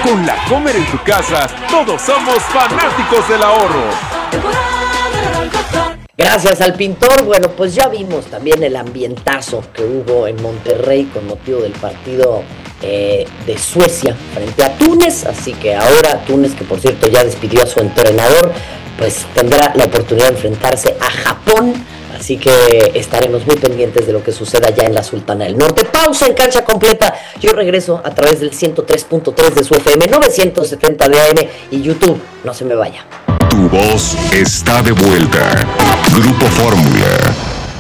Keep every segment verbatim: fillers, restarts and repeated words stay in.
Con La Comer en tu casa, todos somos fanáticos del ahorro. Gracias al pintor. Bueno, pues ya vimos también el ambientazo que hubo en Monterrey con motivo del partido eh, de Suecia frente a Túnez. Así que ahora Túnez, que por cierto ya despidió a su entrenador, pues tendrá la oportunidad de enfrentarse a Japón. Así que estaremos muy pendientes de lo que suceda allá en la Sultana del Norte. Pausa en Cancha Completa. Yo regreso a través del ciento tres punto tres de su F M, novecientos setenta de A M y YouTube. No se me vaya. Tu voz está de vuelta. Grupo Fórmula.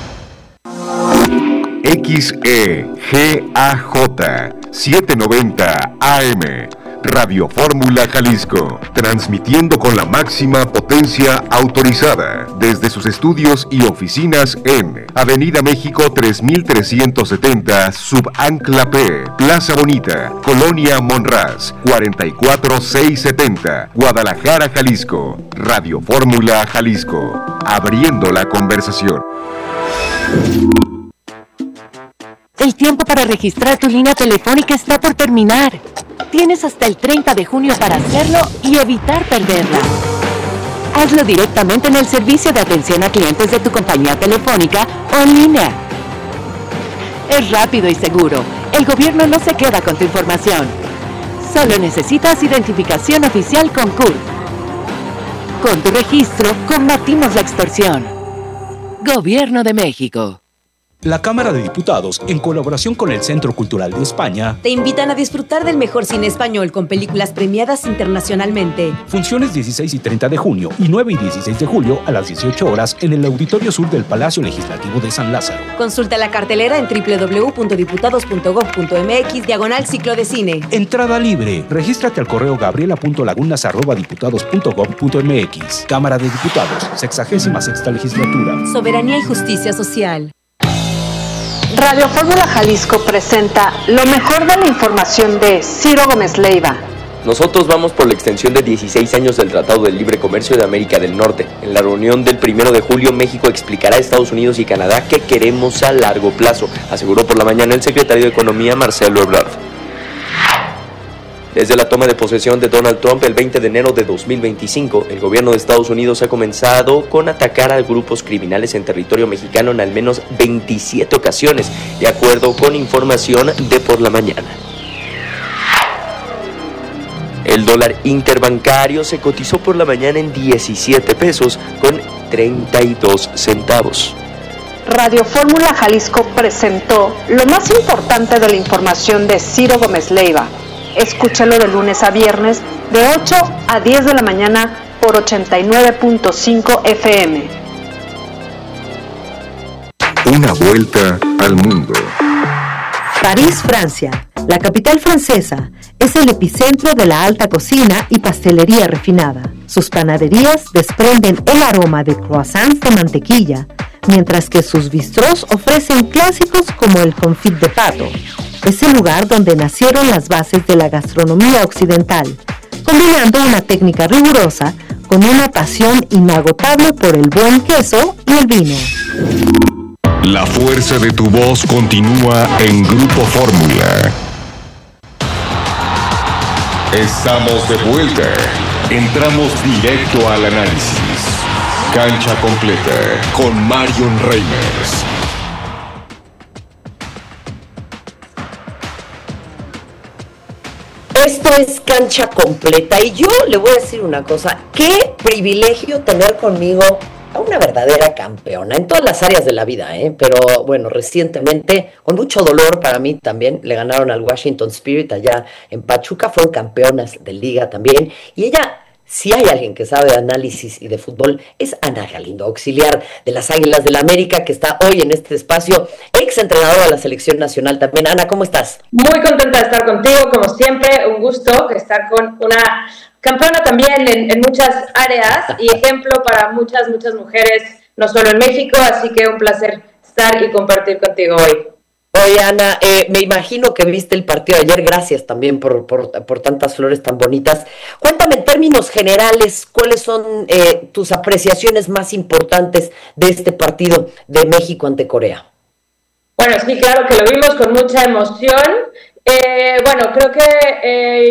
X E G A J setecientos noventa A M. Radio Fórmula Jalisco, transmitiendo con la máxima potencia autorizada desde sus estudios y oficinas en Avenida México tres mil trescientos setenta, Subancla P, Plaza Bonita, Colonia Monraz, cuarenta y cuatro mil seiscientos setenta, Guadalajara, Jalisco. Radio Fórmula Jalisco, abriendo la conversación. El tiempo para registrar tu línea telefónica está por terminar. Tienes hasta el treinta de junio para hacerlo y evitar perderla. Hazlo directamente en el servicio de atención a clientes de tu compañía telefónica o en línea. Es rápido y seguro. El gobierno no se queda con tu información. Solo necesitas identificación oficial con C U R. Con tu registro, combatimos la extorsión. Gobierno de México. La Cámara de Diputados, en colaboración con el Centro Cultural de España, te invitan a disfrutar del mejor cine español con películas premiadas internacionalmente. Funciones dieciséis y treinta de junio y nueve y dieciséis de julio a las dieciocho horas en el Auditorio Sur del Palacio Legislativo de San Lázaro. Consulta la cartelera en doble u doble u doble u punto diputados punto gob punto eme equis diagonal ciclo de cine. Entrada libre. Regístrate al correo gabriela punto lagunas arroba diputados punto gob punto eme equis. Cámara de Diputados, sexagésima sexta legislatura. Soberanía y justicia social. Radio Fórmula Jalisco presenta lo mejor de la información de Ciro Gómez Leiva. Nosotros vamos por la extensión de dieciséis años del Tratado de Libre Comercio de América del Norte. En la reunión del primero de julio, México explicará a Estados Unidos y Canadá qué queremos a largo plazo, aseguró por la mañana el secretario de Economía, Marcelo Ebrard. Desde la toma de posesión de Donald Trump el veinte de enero de dos mil veinticinco, el gobierno de Estados Unidos ha comenzado con atacar a grupos criminales en territorio mexicano en al menos veintisiete ocasiones, de acuerdo con información de por la mañana. El dólar interbancario se cotizó por la mañana en diecisiete pesos con treinta y dos centavos. Radio Fórmula Jalisco presentó lo más importante de la información de Ciro Gómez Leiva. Escúchalo de lunes a viernes de ocho a diez de la mañana por ochenta y nueve punto cinco F M. Una vuelta al mundo. París, Francia. La capital francesa es el epicentro de la alta cocina y pastelería refinada. Sus panaderías desprenden el aroma de croissants de mantequilla, mientras que sus bistrós ofrecen clásicos como el confit de pato. Es el lugar donde nacieron las bases de la gastronomía occidental, combinando una técnica rigurosa con una pasión inagotable por el buen queso y el vino. La fuerza de tu voz continúa en Grupo Fórmula. Estamos de vuelta. Entramos directo al análisis. Cancha completa con Marion Reimers. Esto es Cancha Completa y yo le voy a decir una cosa, qué privilegio tener conmigo a una verdadera campeona en todas las áreas de la vida, ¿eh? Pero bueno, recientemente, con mucho dolor para mí también, le ganaron al Washington Spirit allá en Pachuca, fueron campeonas de liga también, y ella, si hay alguien que sabe de análisis y de fútbol, es Ana Galindo, auxiliar de las Águilas del la América, que está hoy en este espacio, ex entrenadora de la selección nacional también. Ana, ¿cómo estás? Muy contenta de estar contigo, como siempre, un gusto estar con una campeona también en, en muchas áreas y ejemplo para muchas, muchas mujeres, no solo en México, así que un placer estar y compartir contigo hoy. Oye, Ana, eh, me imagino que viste el partido de ayer, gracias también por, por, por tantas flores tan bonitas. Cuéntame en términos generales, ¿cuáles son eh, tus apreciaciones más importantes de este partido de México ante Corea? Bueno, sí, claro que lo vimos con mucha emoción. Eh, bueno, creo que... Eh,